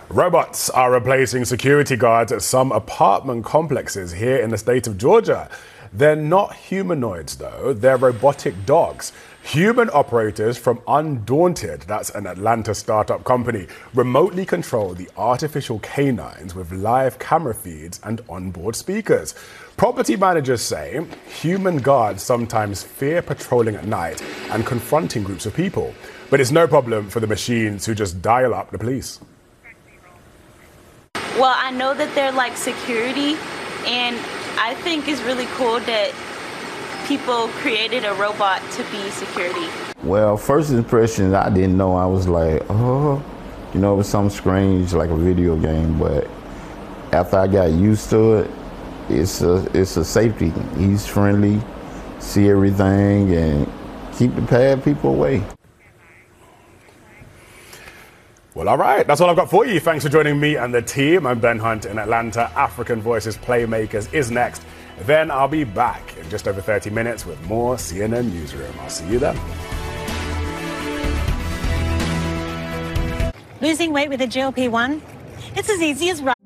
Robots are replacing security guards at some apartment complexes here in the state of Georgia. They're not humanoids, though. They're robotic dogs. Human operators from Undaunted, that's an Atlanta startup company, remotely control the artificial canines with live camera feeds and onboard speakers. Property managers say human guards sometimes fear patrolling at night and confronting groups of people. But it's no problem for the machines who just dial up the police. Well, I know that they're like security, and I think it's really cool that people created a robot to be security. Well, first impression, I didn't know. I was like, oh, it was something strange, like a video game. But after I got used to it, it's a safety. He's friendly, see everything, and keep the bad people away. Well, all right. That's all I've got for you. Thanks for joining me and the team. I'm Ben Hunt in Atlanta. African Voices Playmakers is next. Then I'll be back in just over 30 minutes with more CNN Newsroom. I'll see you then. Losing weight with a GLP-1? It's as easy as